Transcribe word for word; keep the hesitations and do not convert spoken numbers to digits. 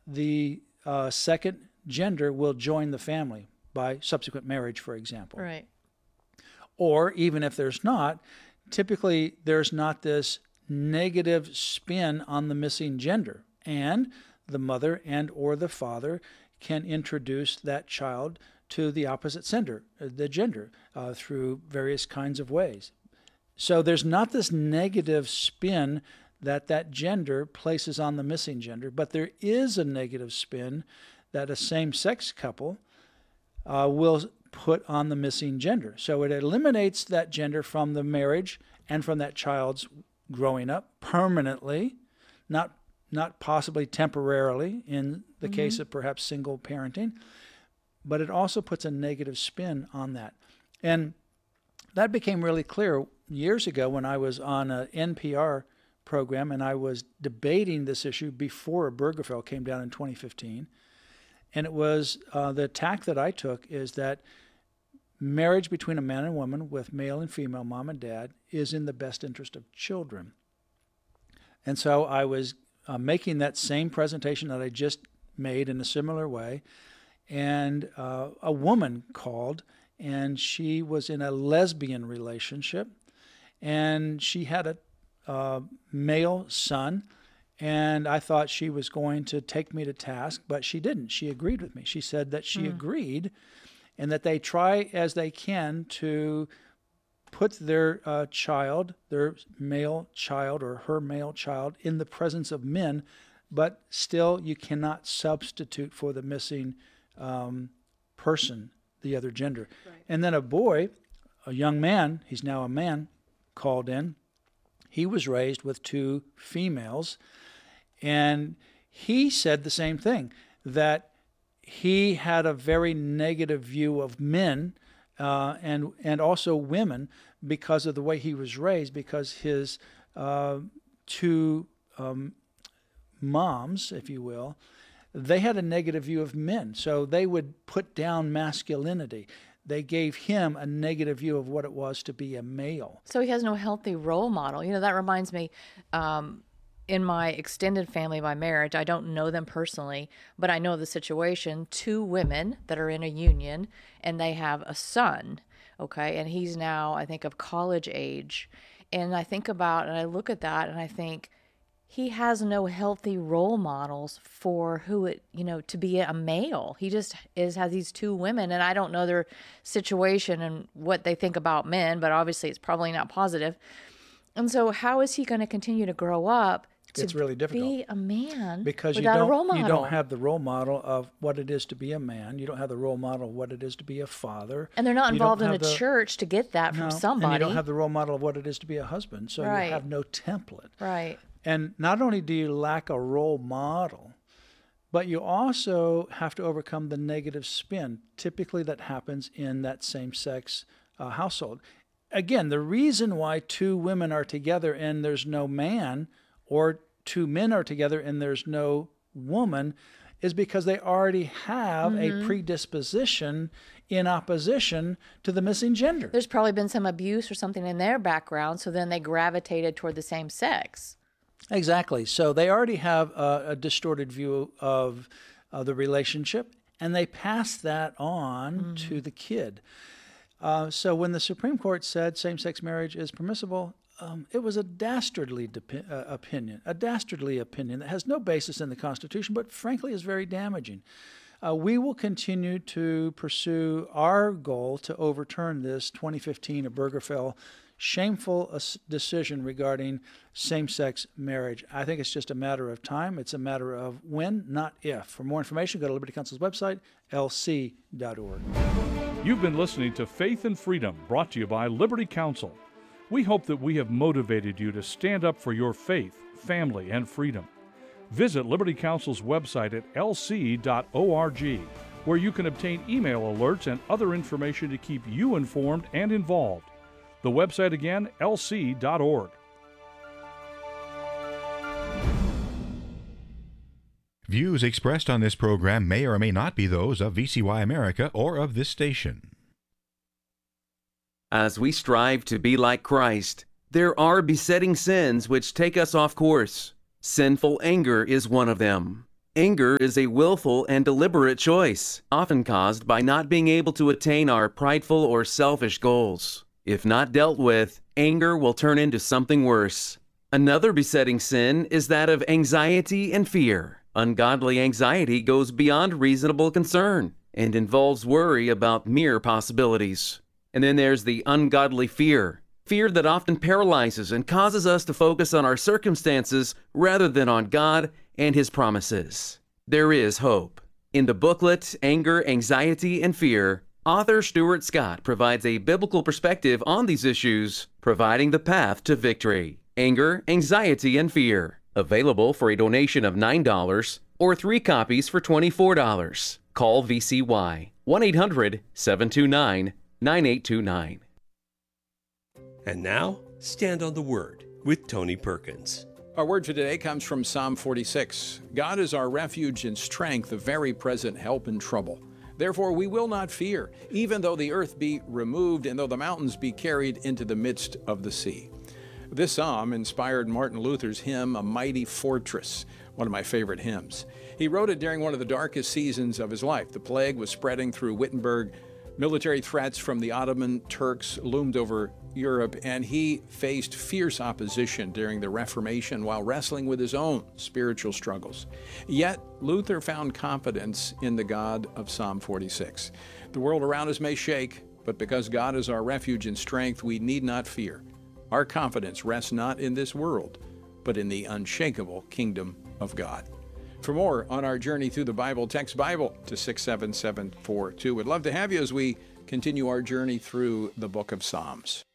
the uh, second gender will join the family by subsequent marriage, for example. Right. Or even if there's not, typically there's not this negative spin on the missing gender, and the mother and or the father can introduce that child to the opposite gender, the gender, uh, through various kinds of ways. So there's not this negative spin that that gender places on the missing gender, but there is a negative spin that a same-sex couple uh, will put on the missing gender. So it eliminates that gender from the marriage and from that child's growing up permanently, not not possibly temporarily in the mm-hmm. case of perhaps single parenting, but it also puts a negative spin on that. And that became really clear years ago when I was on an N P R program and I was debating this issue before Obergefell came down in twenty fifteen. And it was uh, the tack that I took is that marriage between a man and woman with male and female, mom and dad, is in the best interest of children. And so I was uh, making that same presentation that I just made in a similar way. And uh, a woman called, and she was in a lesbian relationship, and she had a uh, male son. And I thought she was going to take me to task, but she didn't. She agreed with me. She said that she mm. agreed, and that they try as they can to put their uh, child, their male child or her male child, in the presence of men, but still you cannot substitute for the missing um, person, the other gender. Right. And then a boy, a young man, he's now a man, called in. He was raised with two females, and he said the same thing, that he had a very negative view of men uh, and and also women because of the way he was raised, because his uh, two um, moms, if you will, they had a negative view of men. So they would put down masculinity. They gave him a negative view of what it was to be a male. So he has no healthy role model. You know, that reminds me, um, in my extended family by marriage, I don't know them personally, but I know the situation. Two women that are in a union, and they have a son, okay? And he's now, I think, of college age. And I think about, and I look at that, and I think, he has no healthy role models for who it, you know, to be a male. He just is has these two women, and I don't know their situation and what they think about men, but obviously it's probably not positive. And so how is he going to continue to grow up to it's really difficult. be a man because without you don't, a role model? You don't have the role model of what it is to be a man. You don't have the role model of what it is to be a father. And they're not You involved in don't a have the- church to get that No, from somebody. And you don't have the role model of what it is to be a husband, so Right. you have no template. Right. And not only do you lack a role model, but you also have to overcome the negative spin, typically that happens in that same-sex uh, household. Again, the reason why two women are together and there's no man, or two men are together and there's no woman, is because they already have mm-hmm. a predisposition in opposition to the missing gender. There's probably been some abuse or something in their background, so then they gravitated toward the same sex. Exactly. So they already have a, a distorted view of uh, the relationship, and they pass that on mm. to the kid. Uh, so when the Supreme Court said same-sex marriage is permissible, um, it was a dastardly depi- uh, opinion, a dastardly opinion that has no basis in the Constitution, but frankly is very damaging. Uh, we will continue to pursue our goal to overturn this twenty fifteen Obergefell shameful uh, decision regarding same-sex marriage. I think it's just a matter of time. It's a matter of when, not if. For more information, go to Liberty Counsel's website, L C dot org. You've been listening to Faith and Freedom, brought to you by Liberty Counsel. We hope that we have motivated you to stand up for your faith, family, and freedom. Visit Liberty Counsel's website at L C dot org, where you can obtain email alerts and other information to keep you informed and involved. The website again, L C dot org. Views expressed on this program may or may not be those of V C Y America or of this station. As we strive to be like Christ, there are besetting sins which take us off course. Sinful anger is one of them. Anger is a willful and deliberate choice, often caused by not being able to attain our prideful or selfish goals. If not dealt with, anger will turn into something worse. Another besetting sin is that of anxiety and fear. Ungodly anxiety goes beyond reasonable concern and involves worry about mere possibilities. And then there's the ungodly fear. Fear that often paralyzes and causes us to focus on our circumstances rather than on God and His promises. There is hope. In the booklet, Anger, Anxiety, and Fear, author Stuart Scott provides a biblical perspective on these issues, providing the path to victory. Anger, Anxiety, and Fear. Available for a donation of nine dollars or three copies for twenty-four dollars. Call V C Y one eight hundred, seven two nine, nine eight two nine. And now, Stand on the Word with Tony Perkins. Our word for today comes from Psalm forty-six. God is our refuge and strength, a very present help in trouble. Therefore we will not fear, even though the earth be removed and though the mountains be carried into the midst of the sea. This psalm inspired Martin Luther's hymn, A Mighty Fortress, one of my favorite hymns. He wrote it during one of the darkest seasons of his life. The plague was spreading through Wittenberg. Military threats from the Ottoman Turks loomed over Europe, and he faced fierce opposition during the Reformation while wrestling with his own spiritual struggles. Yet, Luther found confidence in the God of Psalm forty-six. The world around us may shake, but because God is our refuge and strength, we need not fear. Our confidence rests not in this world, but in the unshakable kingdom of God. For more on our journey through the Bible, text Bible to six seven seven four two. We'd love to have you as we continue our journey through the book of Psalms.